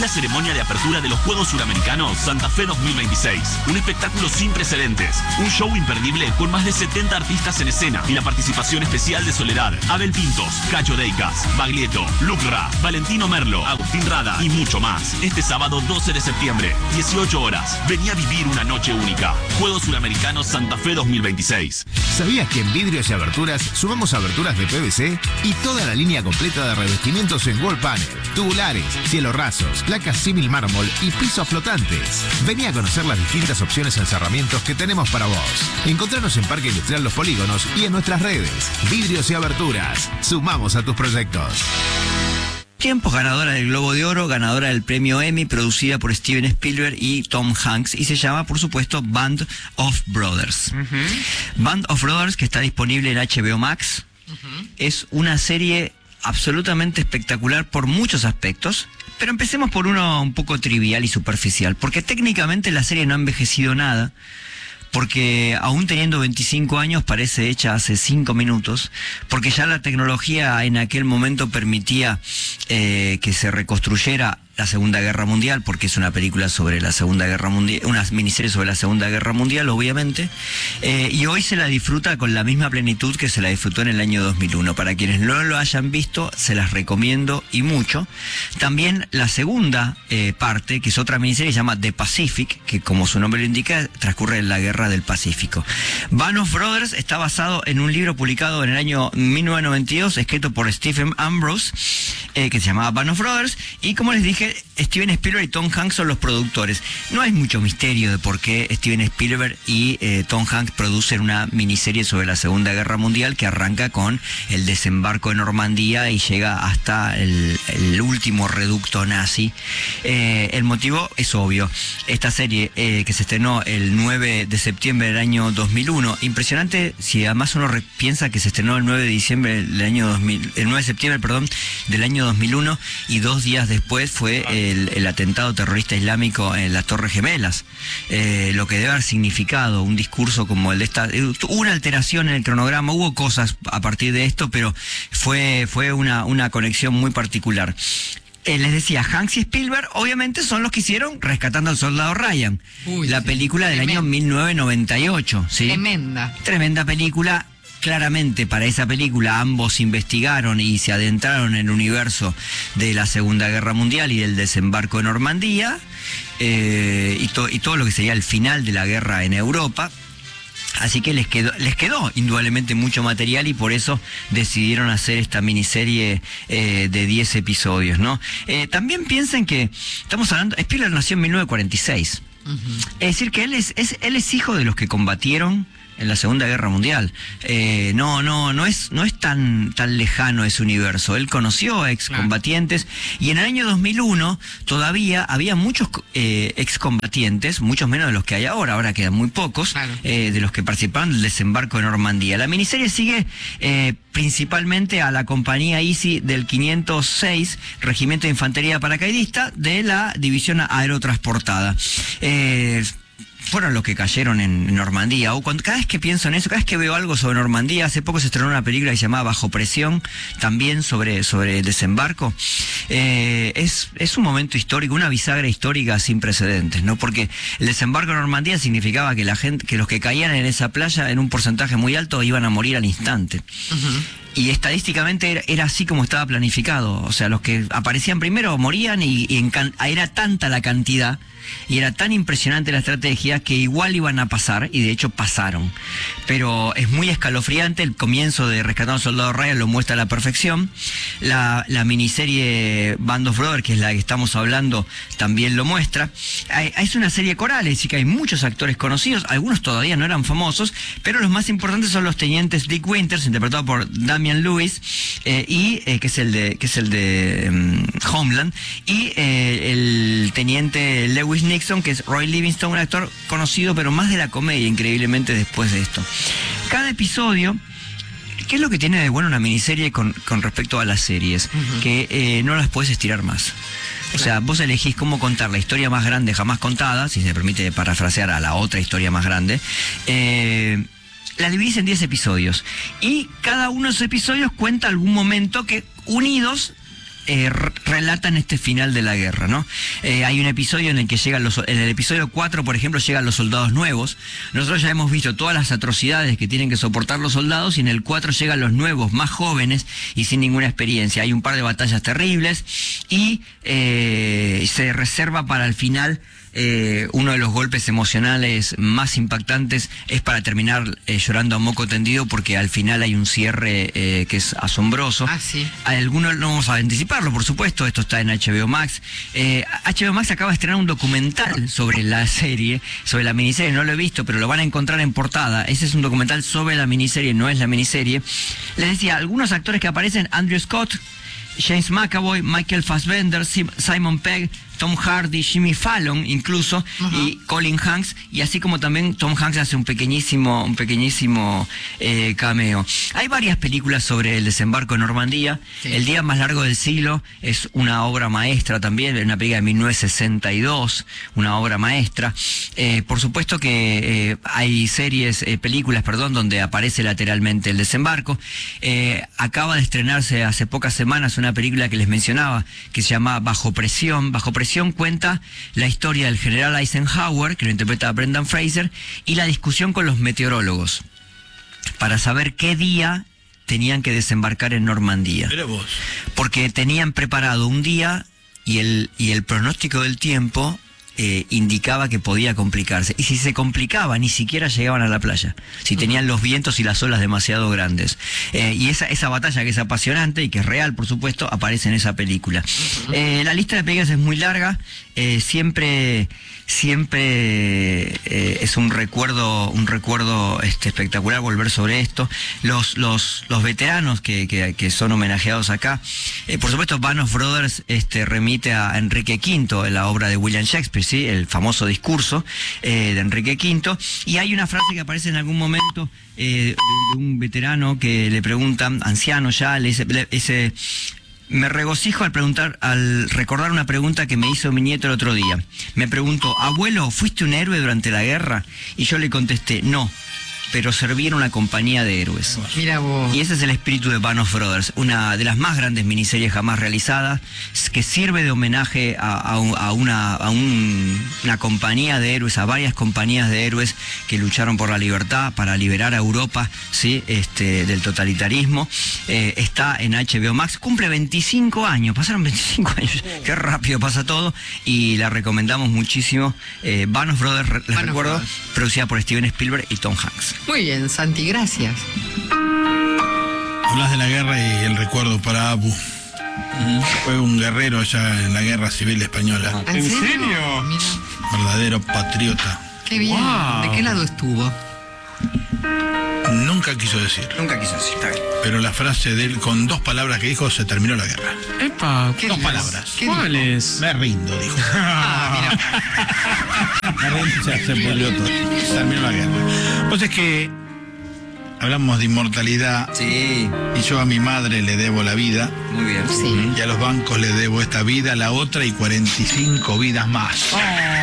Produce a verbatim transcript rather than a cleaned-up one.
ceremonia de apertura de los Juegos Suramericanos Santa Fe dos mil veintiséis. Un espectáculo sin precedentes, un show imperdible con más de setenta artistas en escena y la participación especial de Soledad, Abel Pintos, Cacho Deicas, Baglietto, Lucra, Valentino Merlo, Agustín Rada y mucho más. Este sábado doce de septiembre, dieciocho horas, vení a vivir una noche única. Juegos Suramericanos Santa Fe dos mil veintiséis. ¿Sabías que en Vidrios y Aberturas sumamos aberturas de P V C y toda la línea completa de revestimientos en wall panel, tubulares, cielos rasos, placas símil mármol y pisos flotantes? Vení a conocer las distintas opciones en cerramientos que tenemos para vos. Encontranos en Parque Industrial Los Polígonos y en nuestras redes. Vidrios y Aberturas. Sumamos a tus proyectos. Tiempos, ganadora del Globo de Oro, ganadora del premio Emmy, producida por Steven Spielberg y Tom Hanks, y se llama, por supuesto, Band of Brothers. Uh-huh. Band of Brothers, que está disponible en H B O Max, uh-huh. Es una serie absolutamente espectacular por muchos aspectos, pero empecemos por uno un poco trivial y superficial, porque técnicamente la serie no ha envejecido nada, porque aún teniendo veinticinco años parece hecha hace cinco minutos, porque ya la tecnología en aquel momento permitía eh, que se reconstruyera la Segunda Guerra Mundial, porque es una película sobre la Segunda Guerra Mundial, una miniserie sobre la Segunda Guerra Mundial, obviamente, eh, y hoy se la disfruta con la misma plenitud que se la disfrutó en el año dos mil uno. Para quienes no lo hayan visto, se las recomiendo y mucho. También la segunda eh, parte, que es otra miniserie, se llama The Pacific, que como su nombre lo indica, transcurre en la Guerra del Pacífico. Band of Brothers está basado en un libro publicado en el año mil novecientos noventa y dos, escrito por Stephen Ambrose, eh, que se llamaba Band of Brothers, y como les dije, Steven Spielberg y Tom Hanks son los productores. No hay mucho misterio de por qué Steven Spielberg y eh, Tom Hanks producen una miniserie sobre la Segunda Guerra Mundial que arranca con el desembarco de Normandía y llega hasta el, el último reducto nazi. Eh, el motivo es obvio. Esta serie eh, que se estrenó el nueve de septiembre del año dos mil uno, impresionante si además uno piensa que se estrenó el nueve de diciembre del año dos mil, el nueve de septiembre, perdón, del año dos mil uno, y dos días después fue el, el atentado terrorista islámico en las Torres Gemelas, eh, lo que debe haber significado un discurso como el de esta. Eh, hubo una alteración en el cronograma, hubo cosas a partir de esto, pero fue, fue una, una conexión muy particular. Eh, les decía, Hanks y Spielberg obviamente son los que hicieron Rescatando al Soldado Ryan, Uy, la sí, película del tremenda. año mil novecientos noventa y ocho. ¿Sí? Tremenda. Tremenda película. Claramente para esa película ambos investigaron y se adentraron en el universo de la Segunda Guerra Mundial y del desembarco de Normandía, eh, y, to y todo lo que sería el final de la guerra en Europa. Así que les quedó, les quedó indudablemente mucho material y por eso decidieron hacer esta miniserie eh, de diez episodios, ¿no? Eh, también piensen que estamos hablando, Spielberg nació en mil novecientos cuarenta y seis. Uh-huh. Es decir, que él es, es, él es hijo de los que combatieron en la Segunda Guerra Mundial. Eh, no, no, no es, no es tan, tan lejano ese universo. Él conoció a excombatientes, claro. Y en el año dos mil uno todavía había muchos eh, excombatientes, muchos menos de los que hay ahora, ahora quedan muy pocos, claro. eh, de los que participaron del desembarco de Normandía. La miniserie sigue eh, principalmente a la compañía Easy del quinientos seis, Regimiento de Infantería Paracaidista, de la División Aerotransportada. Eh, fueron los que cayeron en Normandía. O cuando, cada vez que pienso en eso, cada vez que veo algo sobre Normandía, hace poco se estrenó una película que se llamaba Bajo Presión, también sobre, sobre el desembarco. Eh, es, es un momento histórico, una bisagra histórica sin precedentes, ¿no? Porque el desembarco de Normandía significaba que la gente, que los que caían en esa playa en un porcentaje muy alto iban a morir al instante. Uh-huh. Y estadísticamente era, era así como estaba planificado. O sea, los que aparecían primero morían y, y en can, era tanta la cantidad y era tan impresionante la estrategia que igual iban a pasar, y de hecho pasaron. Pero es muy escalofriante. El comienzo de Rescatando al Soldado Ryan lo muestra a la perfección. La, la miniserie Band of Brothers, que es la que estamos hablando, también lo muestra. Hay, es una serie coral, es decir que hay muchos actores conocidos, algunos todavía no eran famosos, pero los más importantes son los tenientes Dick Winters, interpretado por Damian Lewis, eh, y eh, que es el de que es el de um, Homeland, y eh, el teniente Lewis Nixon, que es Roy Livingston, un actor conocido pero más de la comedia, increíblemente, después de esto. Cada episodio, ¿qué es lo que tiene de bueno una miniserie con, con respecto a las series? Uh-huh. Que eh, no las puedes estirar más. O sea, vos elegís cómo contar la historia más grande jamás contada, si se permite parafrasear a la otra historia más grande. Eh, la dividís en diez episodios. Y cada uno de esos episodios cuenta algún momento que, unidos, eh, relatan este final de la guerra, ¿no? Eh, hay un episodio en el que llegan los, en el episodio cuatro, por ejemplo, llegan los soldados nuevos. Nosotros ya hemos visto todas las atrocidades que tienen que soportar los soldados, y en el cuatro llegan los nuevos, más jóvenes y sin ninguna experiencia. Hay un par de batallas terribles y eh, se reserva para el final. Eh, uno de los golpes emocionales más impactantes es para terminar eh, llorando a moco tendido, porque al final hay un cierre eh, que es asombroso. Ah, sí. Algunos no vamos a anticiparlo, por supuesto, esto está en H B O Max. Eh, H B O Max acaba de estrenar un documental sobre la serie, sobre la miniserie, no lo he visto, pero lo van a encontrar en portada. Ese es un documental sobre la miniserie, no es la miniserie. Les decía, algunos actores que aparecen: Andrew Scott, James McAvoy, Michael Fassbender, Simon Pegg, Tom Hardy, Jimmy Fallon incluso, uh-huh. y Colin Hanks, y así como también Tom Hanks hace un pequeñísimo, un pequeñísimo eh, cameo. Hay varias películas sobre el desembarco en Normandía. Sí. El día más largo del siglo es una obra maestra también, una película de mil novecientos sesenta y dos, una obra maestra. Eh, por supuesto que eh, hay series, eh, películas, perdón, donde aparece lateralmente el desembarco. Eh, acaba de estrenarse hace pocas semanas una película que les mencionaba, que se llama Bajo Presión. Bajo Presión cuenta la historia del general Eisenhower, que lo interpreta Brendan Fraser, y la discusión con los meteorólogos para saber qué día tenían que desembarcar en Normandía. Pero vos. Porque tenían preparado un día y el, y el pronóstico del tiempo Eh, indicaba que podía complicarse. Y si se complicaba, ni siquiera llegaban a la playa. Si tenían los vientos y las olas demasiado grandes. Eh, y esa, esa batalla, que es apasionante y que es real, por supuesto, aparece en esa película. Eh, la lista de películas es muy larga. Eh, siempre siempre eh, es un recuerdo un recuerdo este, espectacular volver sobre esto. Los los los veteranos que, que, que son homenajeados acá, eh, por supuesto, Band of Brothers este, remite a Enrique Quinto, en la obra de William Shakespeare, ¿sí? El famoso discurso eh, de Enrique Quinto, y hay una frase que aparece en algún momento eh, de, de un veterano que le pregunta, anciano ya, le dice, le dice: me regocijo al preguntar, al recordar una pregunta que me hizo mi nieto el otro día. Me preguntó: abuelo, ¿fuiste un héroe durante la guerra? Y yo le contesté: no, pero serví en una compañía de héroes. Mira vos. Y ese es el espíritu de Band of Brothers, una de las más grandes miniseries jamás realizadas, que sirve de homenaje a, a, a, una, a un, una compañía de héroes, a varias compañías de héroes que lucharon por la libertad, para liberar a Europa, ¿sí? este, del totalitarismo. Eh, está en H B O Max, cumple veinticinco años, pasaron veinticinco años, qué rápido pasa todo, y la recomendamos muchísimo. Eh, Band of Brothers, les Band recuerdo, Brothers. Producida por Steven Spielberg y Tom Hanks. Muy bien, Santi, gracias. Hablas de la guerra y el recuerdo para Abu. Mm. Fue un guerrero allá en la guerra civil española. ¿En serio? Mira. Verdadero patriota. Qué bien. Wow. ¿De qué lado estuvo? Nunca quiso decir. Nunca quiso decir, está bien. Pero la frase de él, con dos palabras que dijo, se terminó la guerra. Epa, ¿qué dos palabras? ¿Cuáles? Me rindo, dijo. Ah, mira. Me rindo, ya se pudrió todo. Se terminó la guerra. Pues es que hablamos de inmortalidad. Sí. Y yo a mi madre le debo la vida. Muy bien. Sí. Y a los bancos le debo esta vida, la otra y cuarenta y cinco vidas más. Oh.